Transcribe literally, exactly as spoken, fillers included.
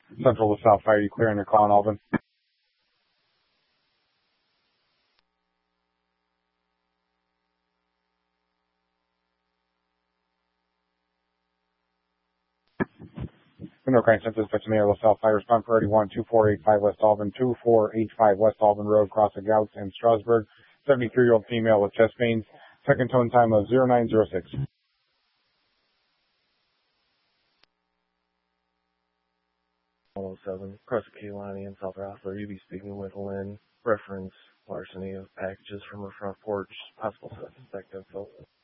Central to South Fire, you clear on your call in Alvin. Window Crane Census, Pitch in the Air, South Fire, respond priority one, two four eight five West Alvin, two four eight five West Alvin Road, crossing Gouts and Strasburg, seventy-three-year-old female with chest pains, second tone time of zero nine zero six. one oh seven, Crest Kalani in South Rossler. You be speaking with Lynn. Reference larceny of packages from her front porch. Possible suspect info.